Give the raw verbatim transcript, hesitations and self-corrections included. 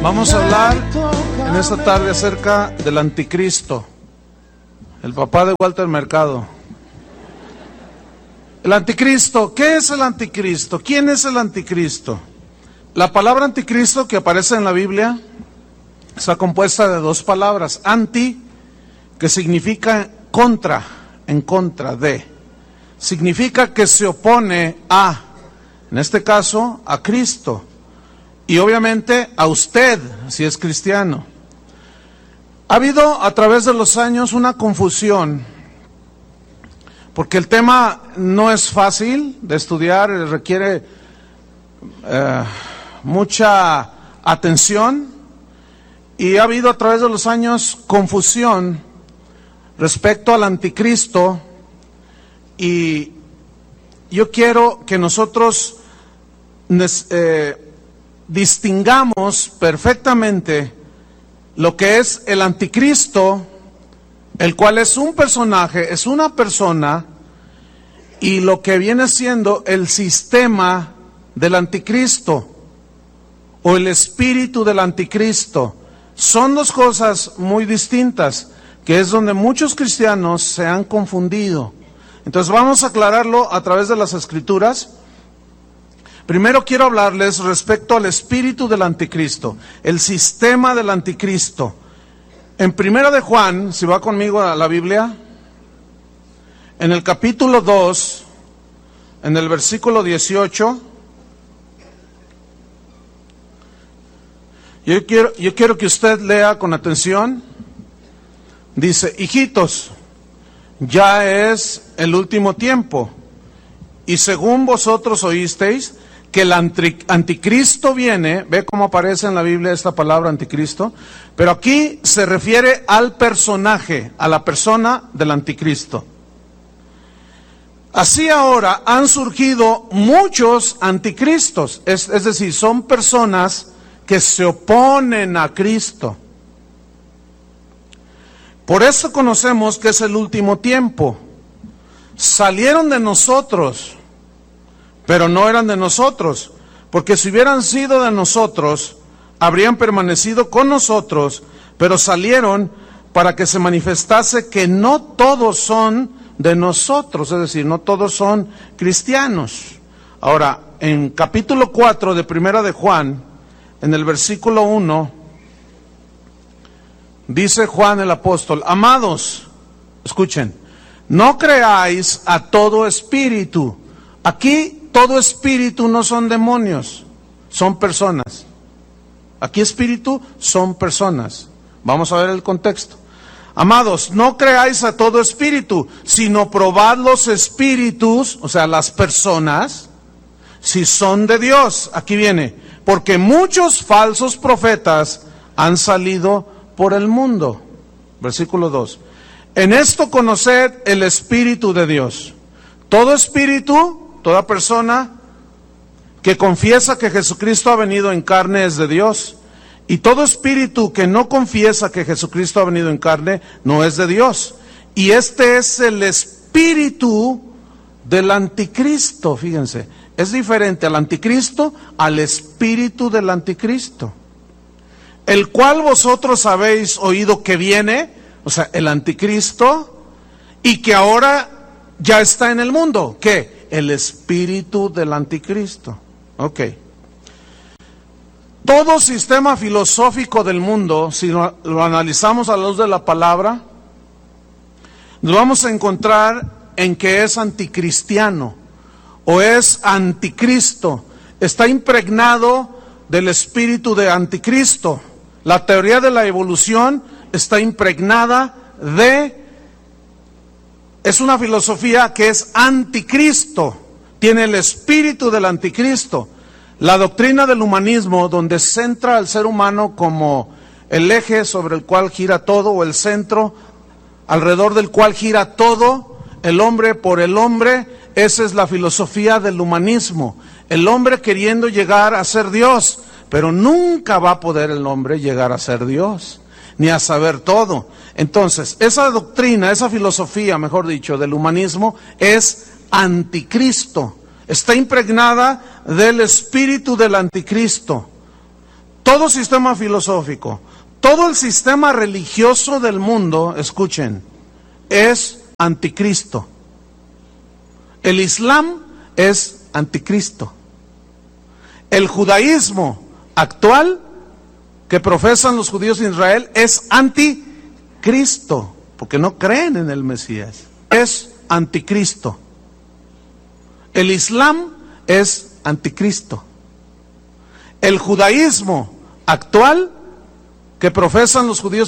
Vamos a hablar en esta tarde acerca del anticristo, el papá de Walter Mercado. El anticristo, ¿qué es el anticristo? ¿Quién es el anticristo? La palabra anticristo que aparece en la Biblia está compuesta de dos palabras. Anti, que significa contra, en contra de. Significa que se opone a, en este caso, a Cristo. Y obviamente a usted, si es cristiano. Ha habido a través de los años una confusión, porque el tema no es fácil de estudiar, requiere eh, mucha atención, y ha habido a través de los años confusión respecto al anticristo, y yo quiero que nosotros eh, distingamos perfectamente lo que es el anticristo, el cual es un personaje, es una persona, y lo que viene siendo el sistema del anticristo o el espíritu del anticristo. Son dos cosas muy distintas, que es donde muchos cristianos se han confundido. Entonces vamos a aclararlo a través de las Escrituras. Primero quiero hablarles respecto al espíritu del anticristo, el sistema del anticristo. En Primera de Juan, si va conmigo a la Biblia, en el capítulo dos, en el versículo dieciocho, yo quiero, yo quiero que usted lea con atención. Dice: hijitos, ya es el último tiempo, y según vosotros oísteis que el anticristo viene. Ve cómo aparece en la Biblia esta palabra anticristo, pero aquí se refiere al personaje, a la persona del anticristo. Así ahora han surgido muchos anticristos, es, es decir, son personas que se oponen a Cristo. Por eso conocemos que es el último tiempo. Salieron de nosotros, pero no eran de nosotros, porque si hubieran sido de nosotros, habrían permanecido con nosotros, pero salieron para que se manifestase que no todos son de nosotros, es decir, no todos son cristianos. Ahora, en capítulo cuatro de Primera de Juan, en el versículo uno, dice Juan el apóstol: amados, escuchen, no creáis a todo espíritu. Aquí todo espíritu no son demonios, son personas. Aquí espíritu son personas. Vamos a ver el contexto. Amados, no creáis a todo espíritu, sino probad los espíritus, o sea, las personas, si son de Dios. Aquí viene: porque muchos falsos profetas han salido por el mundo. Versículo dos. En esto conoced el espíritu de Dios. Todo espíritu, toda persona que confiesa que Jesucristo ha venido en carne es de Dios. Y todo espíritu que no confiesa que Jesucristo ha venido en carne no es de Dios. Y este es el espíritu del anticristo. Fíjense, es diferente al anticristo al espíritu del anticristo, el cual vosotros habéis oído que viene, o sea, el anticristo, y que ahora ya está en el mundo. ¿Qué? El espíritu del anticristo. Ok. Todo sistema filosófico del mundo, si lo, lo analizamos a la luz de la palabra, nos vamos a encontrar en que es anticristiano o es anticristo. Está impregnado del espíritu de anticristo. La teoría de la evolución está impregnada de... Es una filosofía que es anticristo, tiene el espíritu del anticristo. La doctrina del humanismo, donde centra al ser humano como el eje sobre el cual gira todo, o el centro alrededor del cual gira todo, el hombre por el hombre, esa es la filosofía del humanismo. El hombre queriendo llegar a ser Dios, pero nunca va a poder el hombre llegar a ser Dios, ni a saber todo. Entonces, esa doctrina, esa filosofía, mejor dicho, del humanismo, es anticristo. Está impregnada del espíritu del anticristo. todo sistema filosófico, todo el sistema religioso del mundo, escuchen, es anticristo. El Islam es anticristo. El judaísmo actual que profesan los judíos de Israel es anticristo, porque no creen en el Mesías. Es anticristo. El Islam es anticristo. El judaísmo actual que profesan los judíos